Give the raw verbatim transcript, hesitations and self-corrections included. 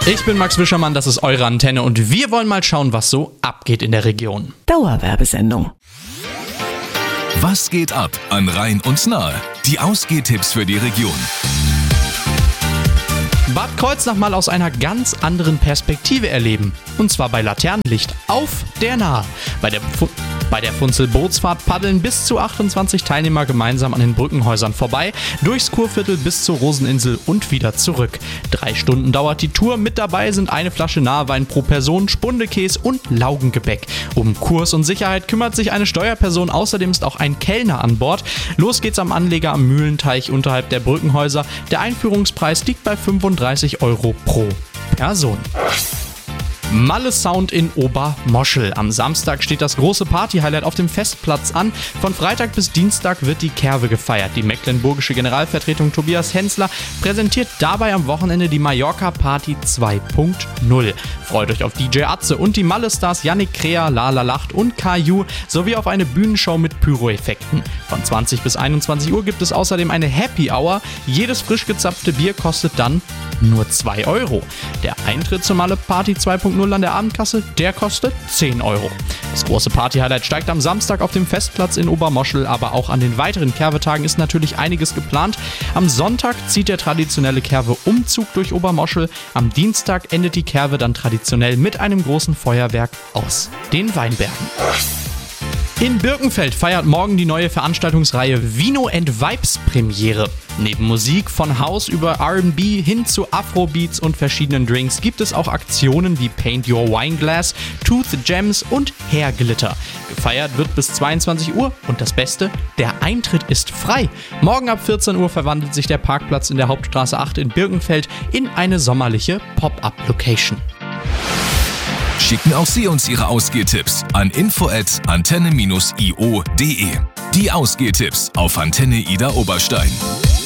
Ich bin Max Wischermann, das ist eure Antenne und wir wollen mal schauen, was so abgeht in der Region. Dauerwerbesendung. Was geht ab an Rhein und Nahe? Die Ausgehtipps für die Region. Bad Kreuznach mal aus einer ganz anderen Perspektive erleben. Und zwar bei Laternenlicht auf der Nahe. Bei der, Fu- bei der Funzel-Bootsfahrt paddeln bis zu achtundzwanzig Teilnehmer gemeinsam an den Brückenhäusern vorbei, durchs Kurviertel bis zur Roseninsel und wieder zurück. Drei Stunden dauert die Tour. Mit dabei sind eine Flasche Nahwein pro Person, Spundekäse und Laugengebäck. Um Kurs und Sicherheit kümmert sich eine Steuerperson. Außerdem ist auch ein Kellner an Bord. Los geht's am Anleger am Mühlenteich unterhalb der Brückenhäuser. Der Einführungspreis liegt bei fünfunddreißig Euro pro Person. Malle Sound in Obermoschel. Am Samstag steht das große Party-Highlight auf dem Festplatz an. Von Freitag bis Dienstag wird die Kerwe gefeiert. Die mecklenburgische Generalvertretung Tobias Hensler präsentiert dabei am Wochenende die Mallorca Party zwei Punkt null. Freut euch auf D J Atze und die Malle-Stars Yannick Krea, Lala Lacht und Caillou sowie auf eine Bühnenshow mit Pyro-Effekten. Von zwanzig bis einundzwanzig Uhr gibt es außerdem eine Happy Hour. Jedes frisch gezapfte Bier kostet dann nur zwei Euro. Der Eintritt zur Malle Party zwei Punkt null an der Abendkasse, der kostet zehn Euro. Das große Party-Highlight steigt am Samstag auf dem Festplatz in Obermoschel, aber auch an den weiteren Kerwe-Tagen ist natürlich einiges geplant. Am Sonntag zieht der traditionelle Kerwe-Umzug durch Obermoschel. Am Dienstag endet die Kerwe dann traditionell mit einem großen Feuerwerk aus den Weinbergen. In Birkenfeld feiert morgen die neue Veranstaltungsreihe Vino and Vibes Premiere. Neben Musik von House über R and B hin zu Afrobeats und verschiedenen Drinks gibt es auch Aktionen wie Paint Your Wine Glass, Tooth Gems und Hair Glitter. Gefeiert wird bis zweiundzwanzig Uhr und das Beste, der Eintritt ist frei. Morgen ab vierzehn Uhr verwandelt sich der Parkplatz in der Hauptstraße acht in Birkenfeld in eine sommerliche Pop-up-Location. Schicken auch Sie uns Ihre Ausgehtipps an info at antenne dash i o punkt de. Die Ausgehtipps auf Antenne Ida Oberstein.